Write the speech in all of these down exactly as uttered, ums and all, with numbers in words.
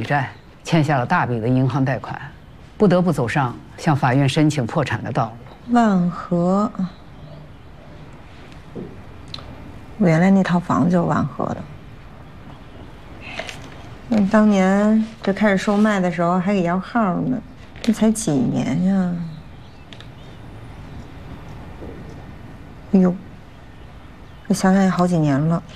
债，欠下了大笔的银行贷款，不得不走上向法院申请破产的道路。 万和，我原来那套房子就是万和的。那当年这开始售卖的时候还给摇号呢，这才几年呀？哎呦，这想想也好几年了。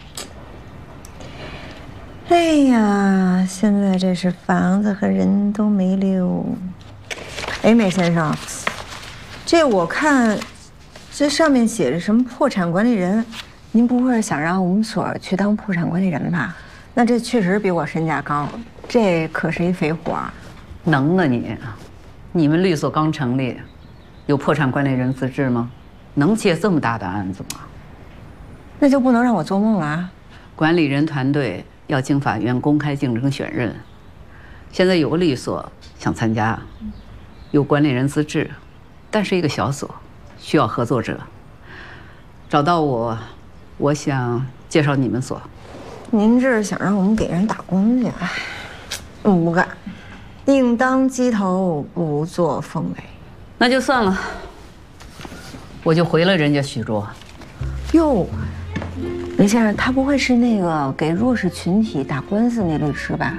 哎呀，现在这是房子和人都没溜。哎，梅先生，这我看这上面写着什么破产管理人，您不会是想让我们所去当破产管理人吧？那这确实比我身价高，这可是一肥活。 能啊你？你们律所刚成立，有破产管理人资质吗？能接这么大的案子吗？ 那就不能让我做梦了啊！ 管理人团队要经法院公开竞争选任。现在有个律所想参加，有管理人资质，但是一个小所，需要合作者。找到我，我想介绍你们所。 您这是想让我们给人打工去？哎，我不干，宁当鸡头不做凤尾。 那就算了，我就回了人家许卓。 哟，林先生，他不会是那个给弱势群体打官司那律师吧？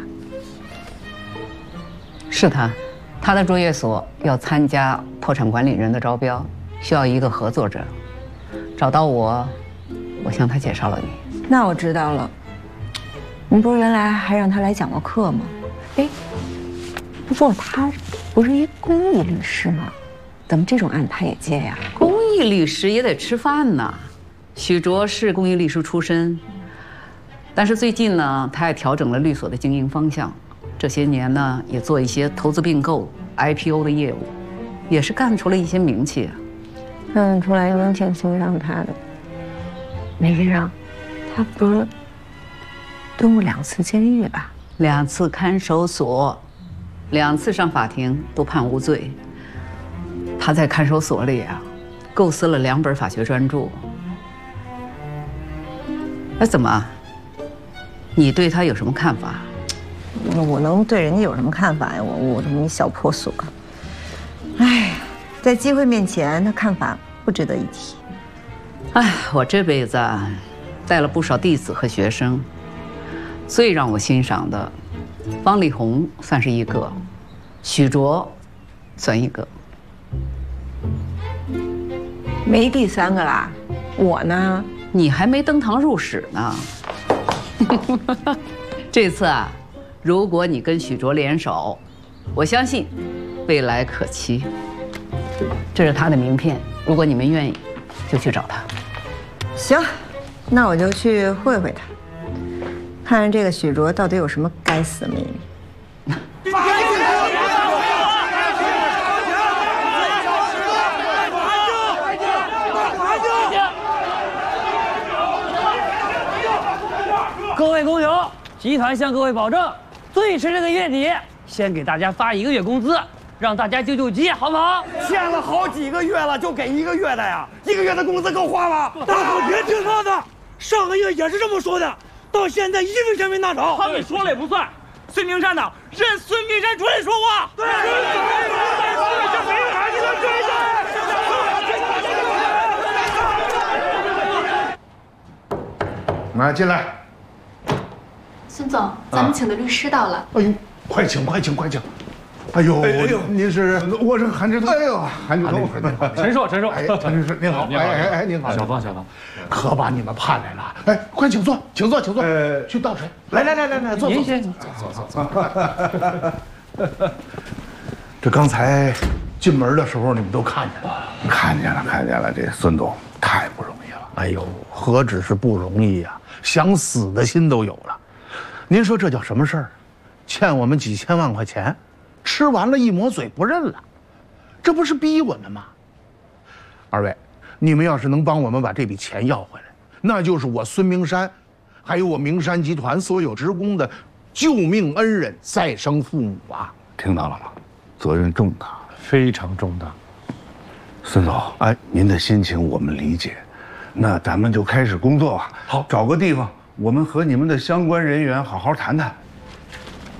是他，他的卓越所要参加破产管理人的招标，需要一个合作者。找到我，我向他介绍了你。 那我知道了。您不是原来还让他来讲过课吗？哎，不过他不是一公益律师吗？怎么这种案他也接呀？ 公益律师也得吃饭呐。许卓是公益律师出身，但是最近呢，他也调整了律所的经营方向。这些年呢，也做一些投资并购、I P O 的业务，也是干出了一些名气。 看出来，能挺欣赏他的。梅先生，他不是蹲过两次监狱吧？ 两次看守所，两次上法庭都判无罪。他在看守所里啊，构思了两本法学专著。那怎么？你对他有什么看法？ 我能对人家有什么看法呀？我我这么一小破所，哎，在机会面前，他看法不值得一提。 哎，我这辈子啊，带了不少弟子和学生，最让我欣赏的，方力宏算是一个，许卓算一个。 没第三个啦，我呢？ 你还没登堂入室呢。这次啊，如果你跟许卓联手，我相信未来可期。这是他的名片，如果你们愿意，就去找他。 行，那我就去会会他，看看这个许卓到底有什么该死的秘密。 各位工友，集团向各位保证，最迟这个月底先给大家发一个月工资，让大家救救急，好不好？ 欠了好几个月了，就给一个月的呀？一个月的工资够花吗？ 大伙别听他的，上个月也是这么说的，到现在一分钱没拿着。 他们说了也不算，孙明山呢，任孙明山主任说话。对， 来，进来。 孙总，咱们请的律师到了。 哎呦，快请，快请，快请！哎呦，哎呦，您是？我是韩志东。哎呦，韩志东， 陈硕，陈硕， 哎，陈律师您好，哎哎哎，您好， 小芳，小芳， 可把你们盼来了。哎，快请坐，请坐，请坐。呃，去倒水。来来来来来，坐坐。您先坐坐坐。这刚才进门的时候，你们都看见了，看见了，看见了。这孙总太不容易了。哎呦，何止是不容易呀，想死的心都有了。您说这叫什么事儿？欠我们几千万块钱，吃完了一抹嘴不认了，这不是逼我们吗？二位，你们要是能帮我们把这笔钱要回来，那就是我孙明山，还有我明山集团所有职工的救命恩人、再生父母啊！听到了吗？责任重大， 非常重大。 孙总，哎，您的心情我们理解，那咱们就开始工作吧。好，找个地方，我们和你们的相关人员好好谈谈。